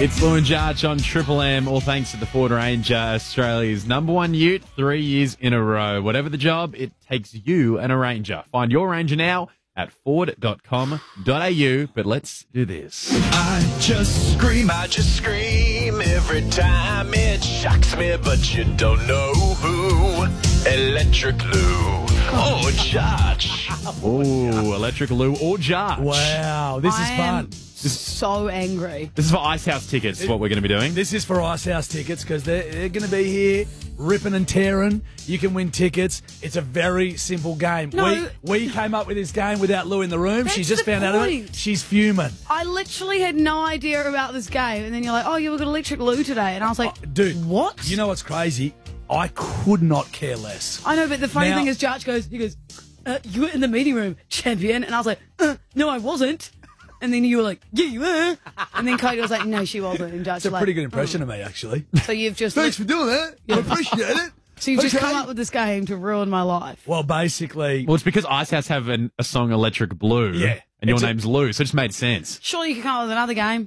It's Lou and Jarch on Triple M, all thanks to the Ford Ranger, Australia's #1 ute, 3 years in a row. Whatever the job, it takes you and a Ranger. Find your Ranger now at ford.com.au, but let's do this. I just scream every time it shocks me, but you don't know who. Electric Lou. Oh, Josh. Oh, Electric Lou or Jarch. Wow, this is fun. So angry. This is for Ice House tickets, what we're going to be doing. This is for Ice House tickets because they're going to be here ripping and tearing. You can win tickets. It's a very simple game. No. We came up with this game without Lou in the room. She That's just the found out of it. point. She's fuming. I literally had no idea about this game, and then you're like, "Oh, you got Electric Lou today," and I was like, Dude, what? You know what's crazy? I could not care less. I know, but the funny Now- thing is, Jarch goes, "You were in the meeting room, champion," and I was like, "No, I wasn't." And then you were like, "Yeah, you were." And then Cody was like, "No, she wasn't." And Jarch It's a was pretty like, good impression of me, actually. So you've just Thanks for doing that. I appreciate it. so you've just Okay. come up with this game to ruin my life. Well, basically, Well, it's because Ice House have a song Electric Blue, Yeah. and your It's a- name's Lou, so it just made sense. Surely you could come up with another game.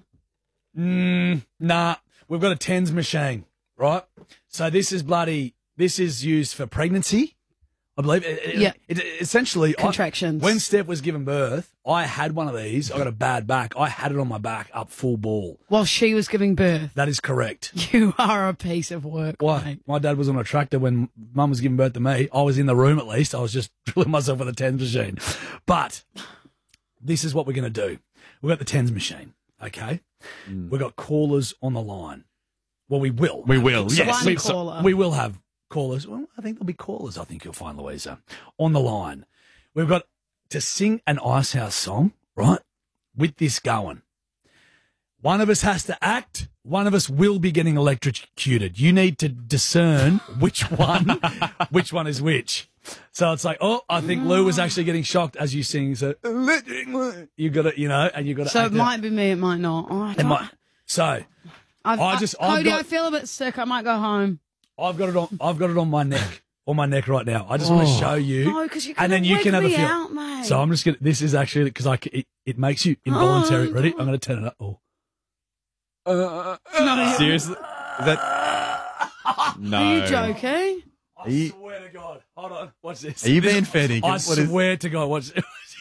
nah, we've got a tens machine, right? So this is used for pregnancy, I believe. Yeah. Essentially, Contractions. when Steph was giving birth, I had one of these. I got a bad back. I had it on my back up full ball. While she was giving birth. That is correct. You are a piece of work. Why? mate. My dad was on a tractor when mum was giving birth to me. I was in the room at least. I was just drilling myself with a tens machine. But this is what we're going to do. We've got the tens machine, okay? We've got callers on the line. Well, we will. We will, So yes. one caller. We will have callers. Well, I think there'll be callers, I think you'll find, Louisa, on the line. We've got to sing an Ice House song, right, with this going. One of us has to act. One of us will be getting electrocuted. You need to discern which one is which. So it's like, oh, I think Lou was actually getting shocked as you sing. So you got to, and you got to. So act it out. might be me, it might not. Oh, I It don't- might. So I've Cody, got- I feel a bit sick. I might go home. I've got it on my neck. On my neck right now. I just want to show you. No, because you and then could've you can have wigged a me feel. out, mate. So I'm just gonna. This is actually because it makes you involuntary. Ready? I'm gonna turn it up. Oh. Seriously? Is that... No. Are you joking? I swear to God. Hold on. Watch this. Are you being fair, Deacon? I What is- swear to God. Watch this.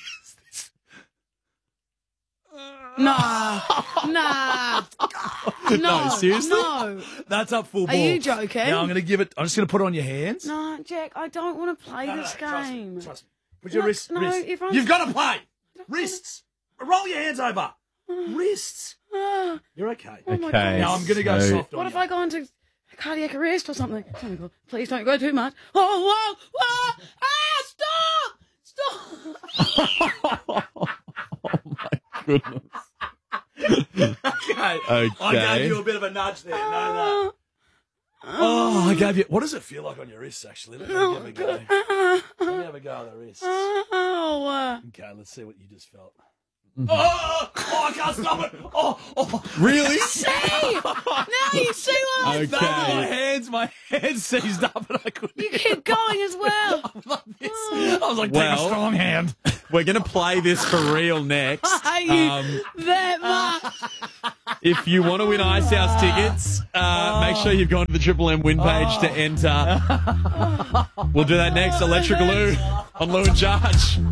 Nah. Nah. No. seriously? No. That's up full ball. Are you joking? Now I'm gonna give it. I'm just gonna put it on your hands. No, Jack, I don't want to play No, this trust me, game. Trust me. Put your No, wrists. no, wrists. if I'm- You've got to play. Wrists. Roll your hands over. Wrists. Ah, You're okay. oh my Okay. God. Now I'm gonna go So- soft on What you. if I go into cardiac arrest or something? Oh my God. Please don't go too much. Oh, whoa. Stop. Goodness. Okay. I Okay. gave you a bit of a nudge there. No. Oh, I gave you. What does it feel like on your wrists, actually? Let me have a go. Let me have a go at the wrists. Oh. Okay, let's see what you just felt. Oh, I can't stop it. Oh. Really? See? Now you see what I Okay. My hands seized up and I couldn't. You keep going as well. like this. I was like, take a Well- strong hand. We're going to play this for real next. I hate you that much. If you want to win Ice House tickets, make sure you've gone to the Triple M win page to enter. We'll do that next. Electric Lou on Lou and Jarch.